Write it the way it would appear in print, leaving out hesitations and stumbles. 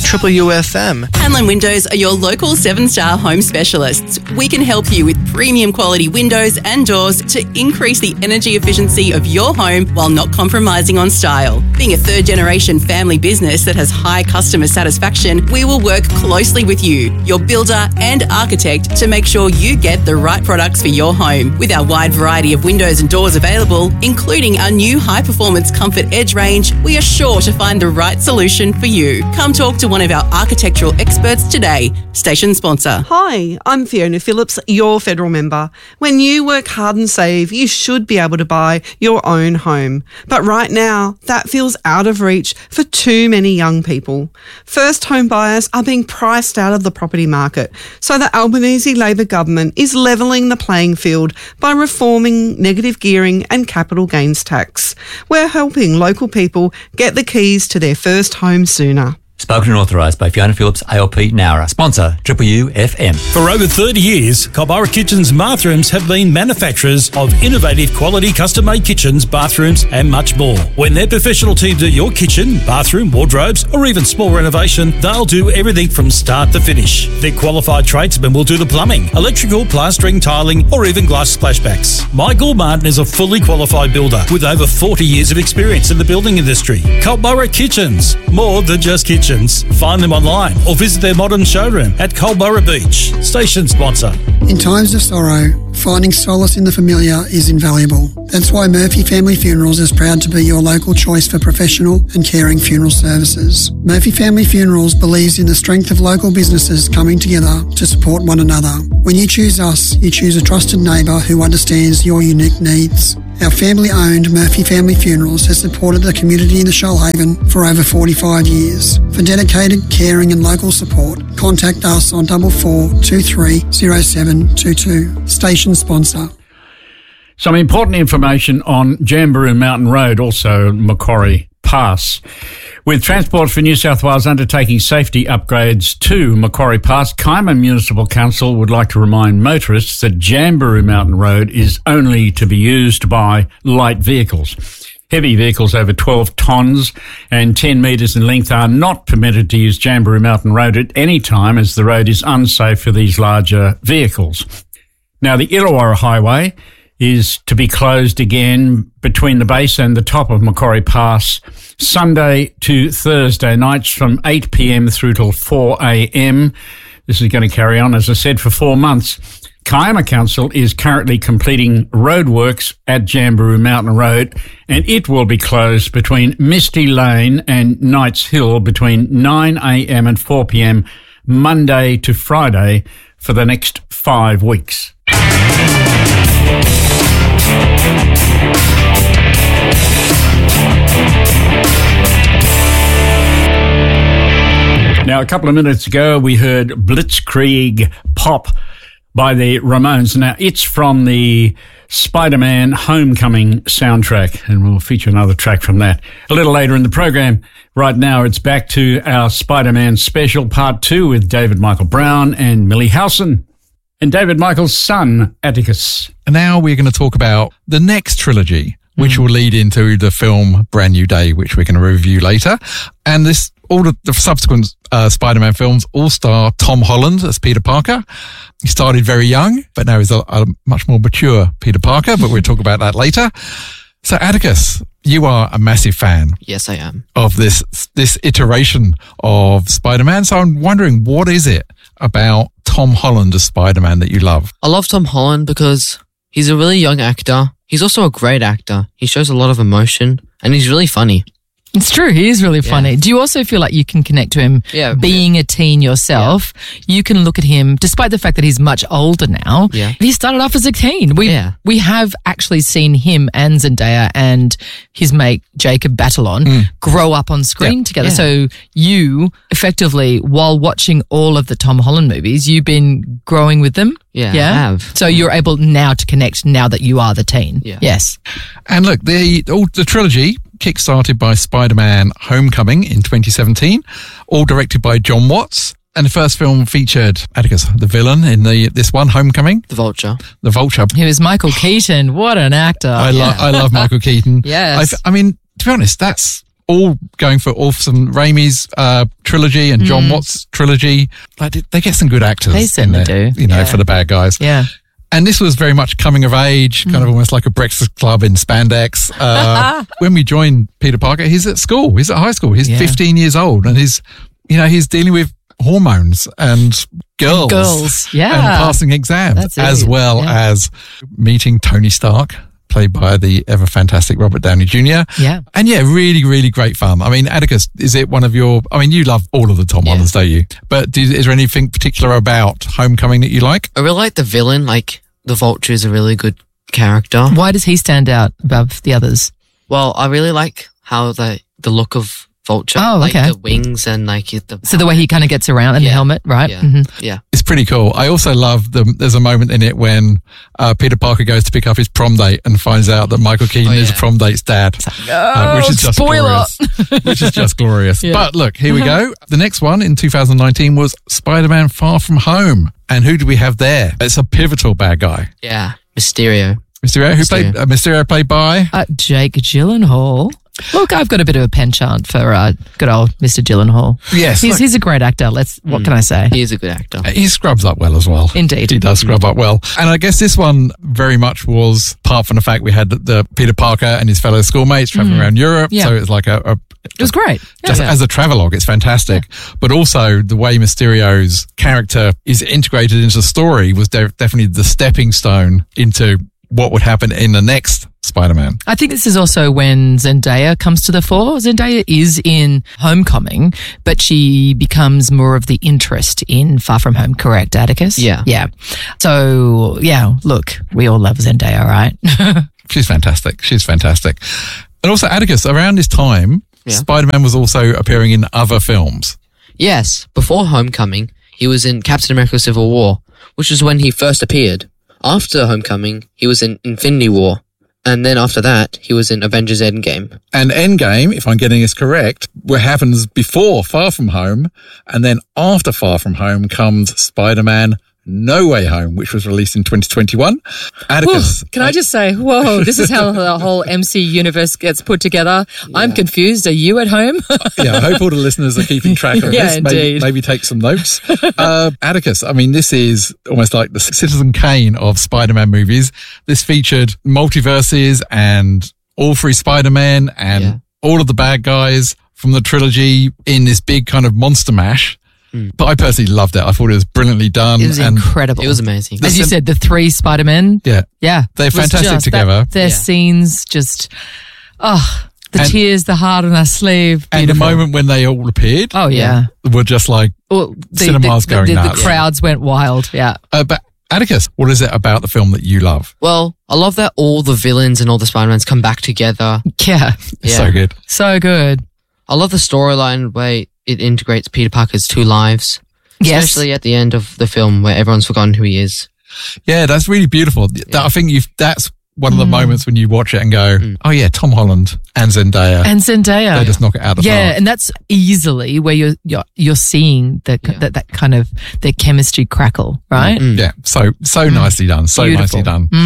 Triple UFM. Hanlon Windows are your local 7-star home specialists. We can help you with premium quality windows and doors to increase the energy efficiency of your home while not compromising on style. Being a third-generation family business that has high customer satisfaction, we will work closely with you, your builder and architect, to make sure you get the right products for your home. With our wide variety of windows and doors available, including our new high-performance Comfort Edge range, we are sure to find the right solution for you. Come talk to one of our architectural experts today. Station sponsor. Hi, I'm Fiona Phillips, your federal member. When you work hard and save, you should be able to buy your own home. But right now, that feels out of reach for too many young people. First home buyers are being priced out of the property market, so the Albanese Labor government is levelling the playing field by reforming negative gearing and capital gains tax. We're helping local people get the keys to their first home sooner. Spoken and authorised by Fiona Phillips, ALP Nowra. Sponsor, Triple UFM. For over 30 years, Culburra Kitchens Bathrooms have been manufacturers of innovative quality custom-made kitchens, bathrooms and much more. When their professional teams at your kitchen, bathroom, wardrobes or even small renovation, they'll do everything from start to finish. Their qualified tradesmen will do the plumbing, electrical, plastering, tiling or even glass splashbacks. Michael Martin is a fully qualified builder with over 40 years of experience in the building industry. Culburra Kitchens, more than just kitchens. Find them online or visit their modern showroom at Culburra Beach. Station sponsor. In times of sorrow, finding solace in the familiar is invaluable. That's why Murphy Family Funerals is proud to be your local choice for professional and caring funeral services. Murphy Family Funerals believes in the strength of local businesses coming together to support one another. When you choose us, you choose a trusted neighbour who understands your unique needs. Our family-owned Murphy Family Funerals has supported the community in the Shoalhaven for over 45 years. For dedicated, caring and local support, contact us on 4423 0722. Station sponsor. Some important information on Jamberoo Mountain Road, also Macquarie Pass. With Transport for New South Wales undertaking safety upgrades to Macquarie Pass, Kiama Municipal Council would like to remind motorists that Jamberoo Mountain Road is only to be used by light vehicles. Heavy vehicles over 12 tonnes and 10 metres in length are not permitted to use Jamberoo Mountain Road at any time, as the road is unsafe for these larger vehicles. Now, the Illawarra Highway is to be closed again between the base and the top of Macquarie Pass Sunday to Thursday nights from 8 p.m. through till 4 a.m. This is going to carry on, as I said, for 4 months. Kiama Council is currently completing roadworks at Jamberoo Mountain Road, and it will be closed between Misty Lane and Knights Hill between 9 a.m. and 4 p.m. Monday to Friday for the next 5 weeks. Now, a couple of minutes ago, we heard Blitzkrieg Pop by the Ramones. Now, it's from the Spider-Man Homecoming soundtrack, and we'll feature another track from that a little later in the program. Right now, it's back to our Spider-Man special, part 2, with David Michael Brown and Millie Howson and David Michael's son, Atticus. And now we're going to talk about the next trilogy, which will lead into the film Brand New Day, which we're going to review later. And all the subsequent Spider-Man films all star Tom Holland as Peter Parker. He started very young, but now he's a much more mature Peter Parker, but we'll talk about that later. So, Atticus, you are a massive fan. Yes, I am. Of this iteration of Spider-Man. So I'm wondering, what is it about Tom Holland as Spider-Man that you love? I love Tom Holland because he's a really young actor. He's also a great actor. He shows a lot of emotion and he's really funny. It's true. He is really funny. Do you also feel like you can connect to him being a teen yourself? Yeah. You can look at him, despite the fact that he's much older now. Yeah. He started off as a teen. We have actually seen him and Zendaya and his mate Jacob Batalon grow up on screen together. Yeah. So you effectively, while watching all of the Tom Holland movies, you've been growing with them. Yeah, I have. So you're able now to connect now that you are the teen. Yeah. Yes. And look, the trilogy kick-started by Spider-Man Homecoming in 2017, all directed by John Watts. And the first film featured Atticus, the villain in this one, Homecoming. The Vulture. The Vulture. He was Michael Keaton. What an actor. I love Michael Keaton. Yes. I mean, to be honest, that's all going for some Raimi's trilogy and John Watts trilogy. Like, they get some good actors. They certainly do. You know, for the bad guys. Yeah. And this was very much coming of age, kind of almost like a Breakfast Club in spandex. When we joined Peter Parker, he's at school. He's at high school. He's 15 years old, and he's dealing with hormones and girls. Yeah. And passing exams, as well as meeting Tony Stark, played by the ever fantastic Robert Downey Jr. Yeah. And really, really great fun. I mean, Atticus, is it one of your, you love all of the Tom Hollands, don't you? But is there anything particular about Homecoming that you like? I really like the villain. Like, the Vulture is a really good character. Why does he stand out above the others? Well, I really like how the look of Vulture. Oh, like okay. the wings and like So the way he kind of gets around in the helmet, right? Yeah. Yeah. It's pretty cool. I also love there's a moment in it when Peter Parker goes to pick up his prom date and finds out that Michael Keaton is prom date's dad, which is just glorious. Which is just glorious. Yeah. But look, here we go. The next one in 2019 was Spider-Man Far From Home. And who do we have there? It's a pivotal bad guy. Yeah, Mysterio. Mysterio played by? Jake Gyllenhaal. Look, I've got a bit of a penchant for good old Mr. Gyllenhaal. Yes. He's a great actor. What can I say? He is a good actor. He scrubs up well as well. Indeed. He does scrub up well. And I guess this one very much was, apart from the fact we had the Peter Parker and his fellow schoolmates traveling around Europe. Yeah. So it's like it was great. Just as a travelogue, it's fantastic. Yeah. But also the way Mysterio's character is integrated into the story was definitely the stepping stone into what would happen in the next Spider-Man. I think this is also when Zendaya comes to the fore. Zendaya is in Homecoming, but she becomes more of the interest in Far From Home, correct, Atticus? Yeah. Yeah. So, look, we all love Zendaya, right? She's fantastic. And also, Atticus, around this time, Spider-Man was also appearing in other films. Yes. Before Homecoming, he was in Captain America Civil War, which is when he first appeared. After Homecoming, he was in Infinity War. And then after that, he was in Avengers Endgame. And Endgame, if I'm getting this correct, what happens before Far From Home, and then after Far From Home comes Spider-Man No Way Home, which was released in 2021. Atticus. Can I just say, whoa, this is how the whole MC universe gets put together. Yeah. I'm confused. Are you at home? I hope all the listeners are keeping track of this. Indeed. Maybe take some notes. Atticus, this is almost like the Citizen Kane of Spider-Man movies. This featured multiverses and all three Spider-Men and all of the bad guys from the trilogy in this big kind of monster mash. But I personally loved it. I thought it was brilliantly done. It was incredible. It was amazing. As you said, the three Spider-Men. Yeah. Yeah. They're fantastic together. Their scenes just, the tears, the heart on our sleeve. Beautiful. And the moment when they all appeared. Oh, yeah. Were just like cinemas going nuts. The crowds went wild. Yeah. But Atticus, what is it about the film that you love? Well, I love that all the villains and all the Spider-Mans come back together. Yeah. So good. So good. I love the storyline where it integrates Peter Parker's two lives. Yes. Especially at the end of the film where everyone's forgotten who he is. Yeah, that's really beautiful. Yeah. I think that's one of the moments when you watch it and go, oh yeah, Tom Holland and Zendaya. They just knock it out of the park. Yeah, and that's easily where you're seeing that kind of their chemistry crackle, right? Yeah, so nicely done. So Beautiful. nicely done.